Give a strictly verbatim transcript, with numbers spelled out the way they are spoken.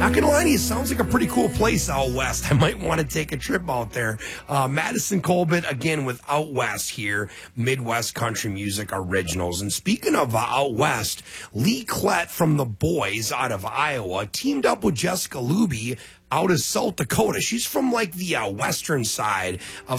Not gonna lie to you, sounds like a pretty cool place out west. I might want to take a trip out there. Uh, Madison Colbert, again, with Out West here, Midwest Country Music Originals. And speaking of uh, Out West, Lee Klett from The Boys out of Iowa teamed up with Jessica Luby out of South Dakota. She's from like the uh, western side of